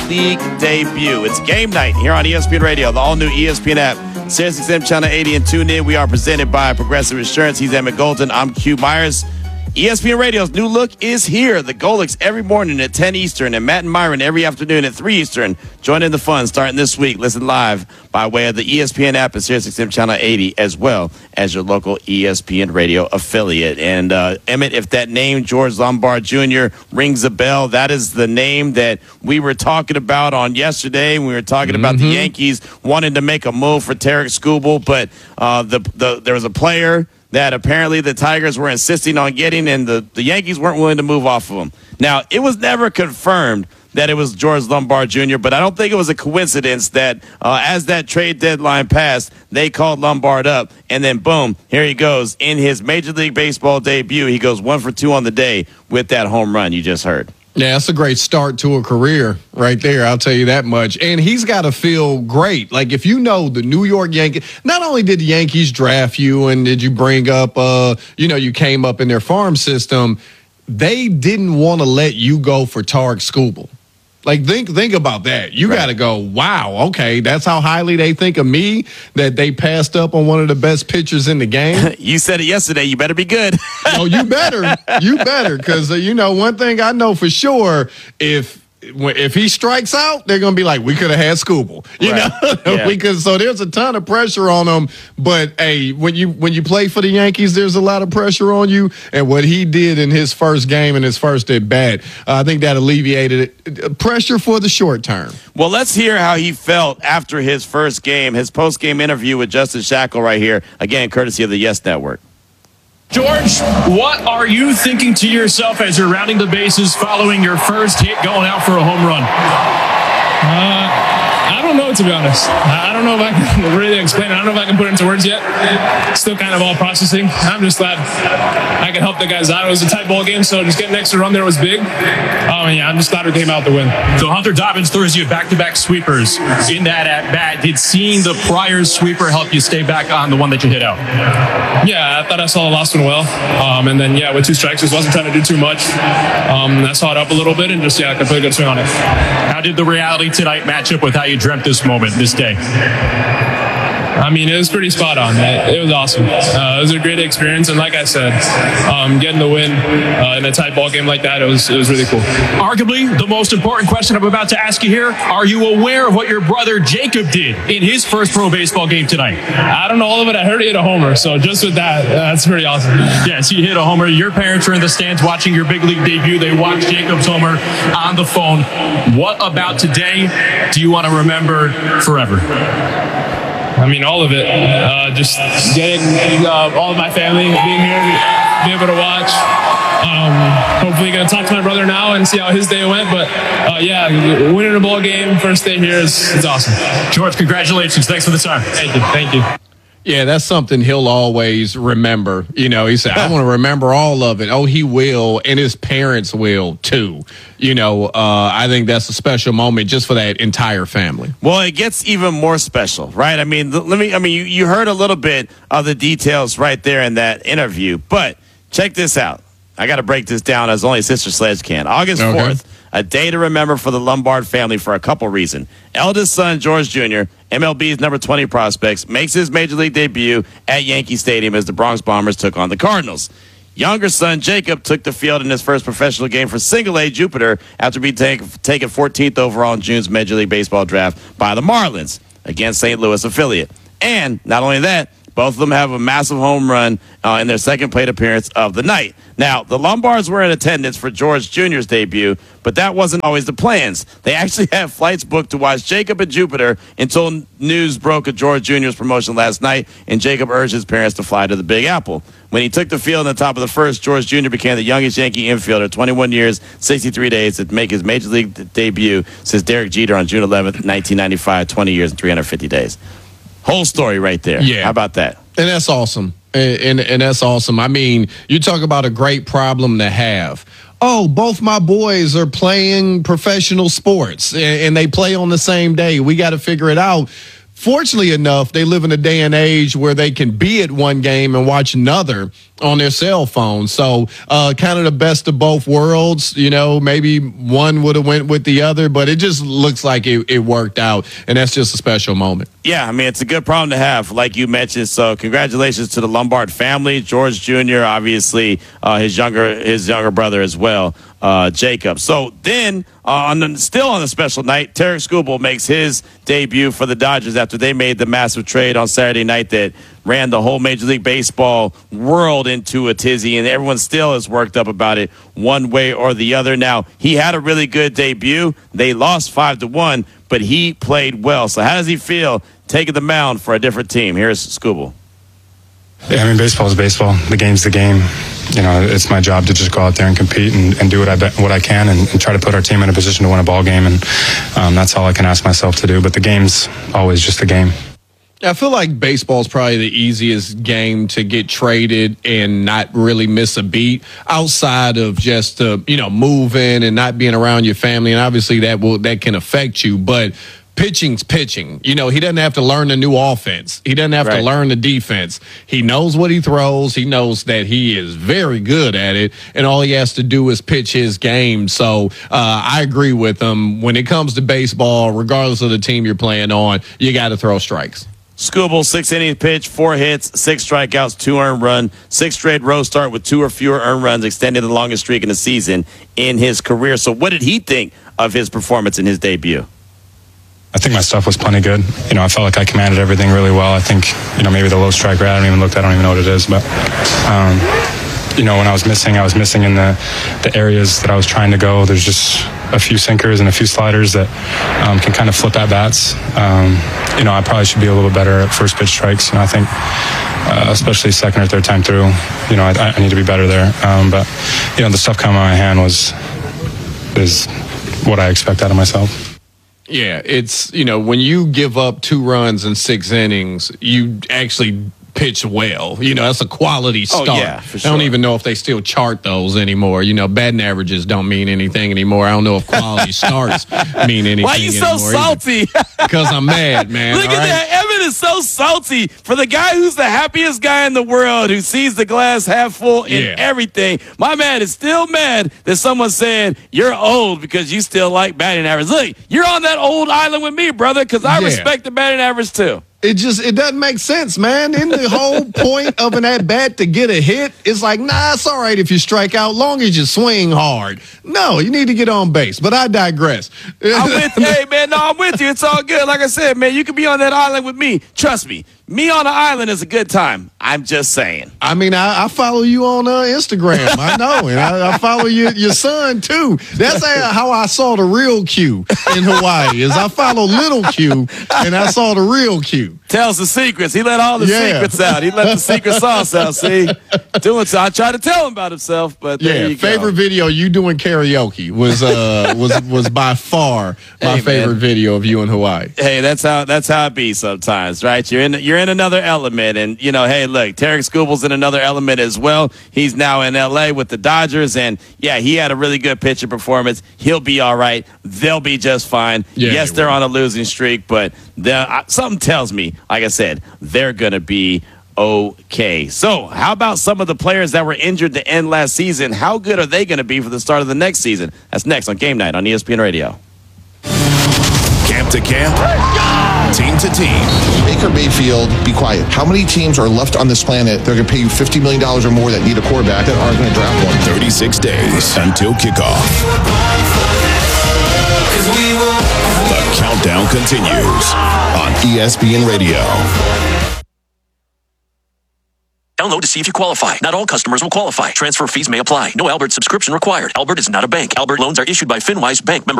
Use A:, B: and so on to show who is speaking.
A: League debut. It's game night here on ESPN Radio, the all-new ESPN app, SiriusXM Channel 80, and tune in. We are presented by Progressive Insurance. He's Emmett Golden. I'm Q Myers. ESPN Radio's new look is here. The Golics every morning at 10 Eastern and Matt and Myron every afternoon at 3 Eastern. Join in the fun starting this week. Listen live by way of the ESPN app and SiriusXM Channel 80 as well as your local ESPN Radio affiliate. And Emmett, if that name, George Lombard Jr., rings a bell, that is the name that we were talking about on yesterday. We were talking about the Yankees wanting to make a move for Tarik Skubal, but there was a player that apparently the Tigers were insisting on getting, and the Yankees weren't willing to move off of him. Now, it was never confirmed that it was George Lombard Jr., but I don't think it was a coincidence that as that trade deadline passed, they called Lombard up, and then boom, here he goes. In his Major League Baseball debut, he goes 1 for 2 on the day with that home run you just heard.
B: Yeah, that's a great start to a career right there. I'll tell you that much. And he's got to feel great. Like, if you know the New York Yankees, not only did the Yankees draft you and did you bring up, you came up in their farm system, they didn't want to let you go for Tarik Skubal. Like, think about that. You got to go, wow, okay, that's how highly they think of me, that they passed up on one of the best pitchers in the game.
A: You said it yesterday. You better be good.
B: Oh, you better. You better. Because, one thing I know for sure, if he strikes out, they're going to be like, we could have had Skubal. You know? Yeah. So there's a ton of pressure on him. But, hey, when you play for the Yankees, there's a lot of pressure on you. And what he did in his first game and his first at bat, I think that alleviated it. Pressure for the short term.
A: Well, let's hear how he felt after his first game, his post-game interview with Justin Shackle right here, again, courtesy of the Yes Network.
C: George, what are you thinking to yourself as you're rounding the bases following your first hit going out for a home run?
D: I don't know, to be honest. I don't know if I can really explain it. I don't know if I can put it into words yet. Still kind of all processing. I'm just glad I could help the guys out. It was a tight ball game, so just getting an extra run there was big. I'm just glad we came out to win.
C: So Hunter Dobbins throws you back-to-back sweepers in that at-bat. Did seeing the prior sweeper help you stay back on the one that you hit out?
D: Yeah, I thought I saw the last one well. And then, with 2 strikes, just wasn't trying to do too much. I saw it up a little bit and just, I could put a good swing on it.
C: How did the reality tonight match up with how you dreamt this moment, this day?
D: It was pretty spot on. It was awesome. It was a great experience, and like I said, getting the win in a tight ball game like that, it was really cool.
C: Arguably, the most important question I'm about to ask you here: are you aware of what your brother Jacob did in his first pro baseball game tonight?
D: I don't know all of it. I heard he hit a homer, so just with that, that's pretty awesome.
C: Yes, he hit a homer. Your parents are in the stands watching your big league debut. They watched Jacob's homer on the phone. What about today do you want to remember forever?
D: All of it. Just getting all of my family, being here, being able to watch. Hopefully going to talk to my brother now and see how his day went. But, winning a ball game, first day here is awesome.
C: George, congratulations. Thanks for the time.
D: Thank you.
B: Yeah, that's something he'll always remember. He said, I want to remember all of it. Oh, he will, and his parents will, too. I think that's a special moment just for that entire family.
A: Well, it gets even more special, right? You heard a little bit of the details right there in that interview, but check this out. I got to break this down as only Sister Sledge can. August 4th, a day to remember for the Lombard family for a couple reasons. Eldest son, George Jr., MLB's number 20 prospects, makes his Major League debut at Yankee Stadium as the Bronx Bombers took on the Cardinals. Younger son, Jacob, took the field in his first professional game for Single-A Jupiter after being taken 14th overall in June's Major League Baseball draft by the Marlins against St. Louis affiliate. And not only that, both of them have a massive home run in their second plate appearance of the night. Now, the Lombards were in attendance for George Jr.'s debut, but that wasn't always the plans. They actually had flights booked to watch Jacob at Jupiter until news broke of George Jr.'s promotion last night, and Jacob urged his parents to fly to the Big Apple. When he took the field in the top of the first, George Jr. became the youngest Yankee infielder, 21 years, 63 days, to make his Major League debut since Derek Jeter on June 11th, 1995, 20 years and 350 days. Whole story right there.
B: Yeah.
A: How about that?
B: And that's awesome. And that's awesome. You talk about a great problem to have. Oh, both my boys are playing professional sports and they play on the same day. We got to figure it out. fortunately enough, they live in a day and age where they can be at one game and watch another on their cell phone. So kind of the best of both worlds. Maybe one would have went with the other, but it just looks like it worked out, and that's just a special moment.
A: Yeah, I mean, it's a good problem to have, like you mentioned. So congratulations to the Lombard family, George Jr., obviously his younger brother as well, Jacob. So then, still on the special night, Tarek Skubal makes his debut for the Dodgers after they made the massive trade on Saturday night that ran the whole Major League Baseball world into a tizzy, and everyone still is worked up about it one way or the other. Now, he had a really good debut. They lost 5-1, but he played well. So how does he feel taking the mound for a different team? Here's Skubal.
E: Yeah, I mean, baseball is baseball. The game's the game. It's my job to just go out there and compete and do what I can and try to put our team in a position to win a ball game. And that's all I can ask myself to do. But the game's always just the game.
B: I feel like baseball is probably the easiest game to get traded and not really miss a beat outside of just moving and not being around your family. And obviously that can affect you. But pitching's pitching. He doesn't have to learn a new offense. He doesn't have to learn the defense. He knows what he throws. He knows that he is very good at it, and all he has to do is pitch his game. So I agree with him. When it comes to baseball, regardless of the team you're playing on, you got to throw strikes.
A: Skubal, 6 innings pitched, 4 hits, 6 strikeouts, 2 earned runs, 6 straight row start with 2 or fewer earned runs, extending the longest streak in the season in his career. So what did he think of his performance in his debut?
E: I think my stuff was plenty good. I felt like I commanded everything really well. I think, maybe the low strike rate, I don't even know what it is. But, when I was missing in the areas that I was trying to go. There's just a few sinkers and a few sliders that can kind of flip at bats. I probably should be a little bit better at first pitch strikes. I think, especially second or third time through, I need to be better there. But, the stuff coming out of my hand is what I expect out of myself.
B: Yeah, it's, when you give up 2 runs in 6 innings, you actually pitch well. That's a quality start.
A: Oh, yeah, for sure.
B: I don't even know if they still chart those anymore. Batting averages don't mean anything anymore. I don't know if quality starts mean anything.
A: Why are you so salty?
B: Because I'm mad, man.
A: Look at that. Evan is so salty for the guy who's the happiest guy in the world, who sees the glass half full in everything. My man is still mad that someone said you're old because you still like batting average. Look, you're on that old island with me, brother, because I respect the batting average too.
B: It doesn't make sense, man. In the whole point of an at-bat to get a hit, it's like, nah, it's all right if you strike out, long as you swing hard. No, you need to get on base. But I digress.
A: I'm with you. It's all good. Like I said, man, you can be on that island with me. Trust me. Me on the island is a good time. I'm just saying.
B: I mean, I follow you on Instagram. I know. And I follow your son, too. That's how I saw the real Q in Hawaii, is I follow little Q, and I saw the real Q.
A: Tells the secrets. He let all the secrets out. He let the secret sauce out, see? Doing so. I tried to tell him about himself, but there you go.
B: Favorite video, you doing karaoke, was by far my favorite video of you in Hawaii.
A: Hey, that's how it be sometimes, right? You're in another element, and hey, look, Tarek Skubal's in another element as well. He's now in LA with the Dodgers, and he had a really good pitching performance. He'll be all right. They'll be just fine. Yes, they're on a losing streak, but something tells me, like I said, they're gonna be okay. So how about some of the players that were injured to end last season? How good are they going to be for the start of the next season? That's next on Game Night on ESPN Radio.
F: Camp to camp, team to team.
G: Baker Mayfield, be quiet. How many teams are left on this planet that are going to pay you $50 million or more that need a quarterback that aren't going to draft one?
F: 36 days until kickoff. The countdown continues on ESPN Radio.
H: Download to see if you qualify. Not all customers will qualify. Transfer fees may apply. No Albert subscription required. Albert is not a bank. Albert loans are issued by FinWise Bank member.